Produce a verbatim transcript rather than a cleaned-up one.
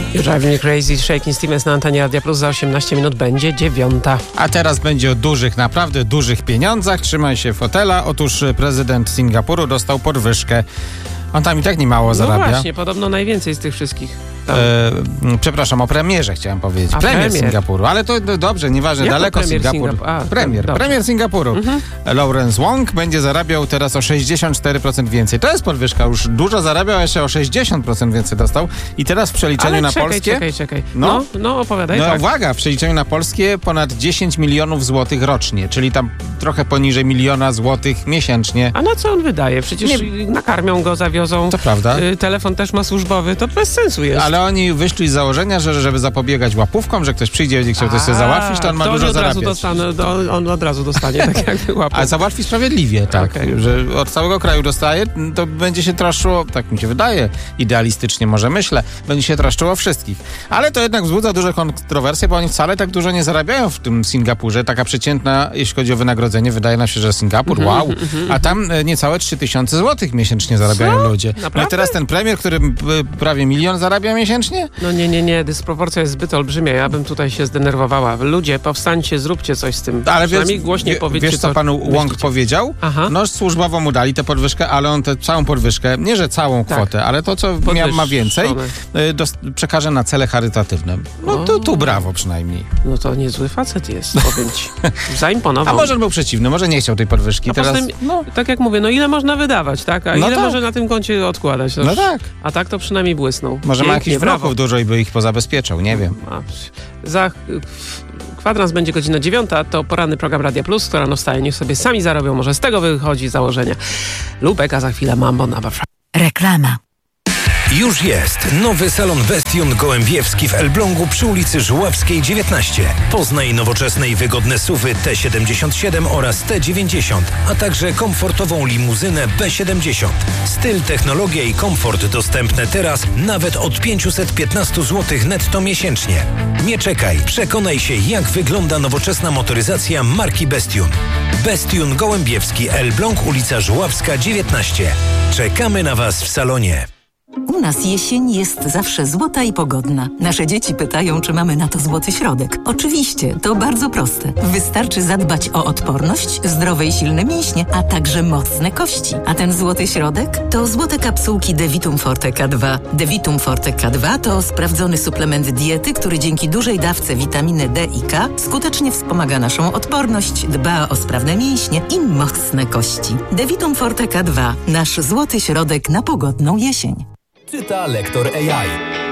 You Drive Me Crazy, Shakin' Stevens na antenie Radia Plus. Za osiemnaście minut będzie dziewiąta. A teraz będzie o dużych, naprawdę dużych pieniądzach. Trzymaj się fotela. Otóż prezydent Singapuru dostał podwyżkę. On tam i tak nie mało zarabia. No właśnie, podobno najwięcej z tych wszystkich. E, przepraszam, o premierze chciałem powiedzieć. A premier, premier Singapuru, ale to do, dobrze, nieważne, Jak daleko premier Singapur. Singap- A, premier, dobrze. premier Singapuru. Mhm. Lawrence Wong będzie zarabiał teraz o sześćdziesiąt cztery procent więcej. To jest podwyżka, już dużo zarabiał, a jeszcze o sześćdziesiąt procent więcej dostał. I teraz w przeliczeniu ale na czekaj, polskie... czekaj, czekaj. No, no, no opowiadaj. No tak. uwaga, w przeliczeniu na polskie ponad dziesięć milionów złotych rocznie, czyli tam trochę poniżej miliona złotych miesięcznie. A na co on wydaje? Przecież Nie. nakarmią go, zawiozą. To prawda. Y, telefon też ma służbowy, to bez sensu jest. Ale oni wyszli z założenia, że żeby zapobiegać łapówkom, że ktoś przyjdzie i będzie chciał coś sobie załatwić, to on ma to dużo oni od razu zarabiać. dostanę, to on od razu dostanie, tak jakby łapą. A załatwi sprawiedliwie, tak. Okay. Że od całego kraju dostaje, to będzie się troszczyło, tak mi się wydaje, idealistycznie może myślę, będzie się troszczyło wszystkich. Ale to jednak wzbudza duże kontrowersje, bo oni wcale tak dużo nie zarabiają w tym Singapurze. Taka przeciętna, jeśli chodzi o wynagrodzenie, wydaje nam się, że Singapur, Mm-hmm, wow. mm-hmm. A tam e, niecałe trzy tysiące złotych miesięcznie zarabiają Co? ludzie. Naprawdę? No i teraz ten premier, który m, prawie milion zarabia miesięcznie? No nie, nie, nie, dysproporcja jest zbyt olbrzymia. Ja bym tutaj się zdenerwowała. Ludzie, powstańcie, zróbcie coś z tym. Ale Przynajmniej wiesz, głośniej wie, powiedzcie, wiesz, co panu Wong myślicie. powiedział? Aha. No służbowo mu dali tę podwyżkę, ale on tę całą podwyżkę, nie że całą Tak. kwotę, ale to, co mia, ma więcej, y, dos- przekaże na cele charytatywne. No to tu brawo przynajmniej. No to niezły facet jest, powiem ci. Zaimponował. A może on był przeciwny, może nie chciał tej podwyżki. A Teraz, poza tym, no, tak jak mówię, no ile można wydawać, tak? A No ile tak. może na tym koncie odkładać? no tak. A tak to przynajmniej błysnął. Może ma Pięknie, jakichś brawo. wrogów dużo i by ich pozabezpieczał, nie wiem. A, za kwadrans będzie godzina dziewiąta, to poranny program Radia Plus, kto rano wstaje, niech sobie sami zarobią, może z tego wychodzi założenia. Lubek, a za chwilę Mambo na Warszawie. Reklama. Już jest nowy salon Bestion Gołębiewski w Elblągu przy ulicy Żuławskiej dziewiętnaście. Poznaj nowoczesne i wygodne S U V-y T siedemdziesiąt siedem oraz T dziewięćdziesiąt, a także komfortową limuzynę B siedemdziesiąt. Styl, technologia i komfort dostępne teraz nawet od pięćset piętnaście złotych netto miesięcznie. Nie czekaj, przekonaj się, jak wygląda nowoczesna motoryzacja marki Bestion. Bestion Gołębiewski, Elbląg, ulica Żuławska dziewiętnaście. Czekamy na Was w salonie. U nas jesień jest zawsze złota i pogodna. Nasze dzieci pytają, czy mamy na to złoty środek. Oczywiście, to bardzo proste. Wystarczy zadbać o odporność, zdrowe i silne mięśnie, a także mocne kości. A ten złoty środek to złote kapsułki Devitum Forte K dwa. Devitum Forte K dwa to sprawdzony suplement diety, który dzięki dużej dawce witaminy D i K skutecznie wspomaga naszą odporność, dba o sprawne mięśnie i mocne kości. Devitum Forte K dwa. Nasz złoty środek na pogodną jesień. Czyta lektor A I.